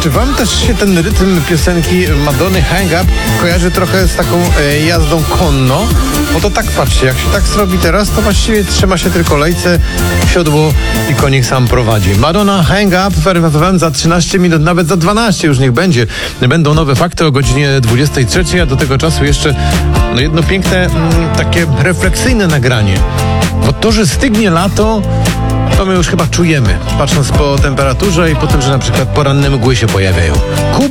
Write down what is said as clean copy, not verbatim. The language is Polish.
Czy wam też się ten rytm piosenki Madony Hang Up kojarzy trochę z taką jazdą konno? Bo to tak, patrzcie, jak się tak zrobi teraz, to właściwie trzyma się tylko lejce, siodło i konik sam prowadzi. Madonna Hang Up w RMF FM za 13 minut, nawet za 12 już niech będzie. Będą nowe fakty o godzinie 23, a do tego czasu jeszcze jedno piękne, takie refleksyjne nagranie. Bo to, że stygnie lato, to my już chyba czujemy, patrząc po temperaturze i po tym, że na przykład poranne mgły się pojawiają.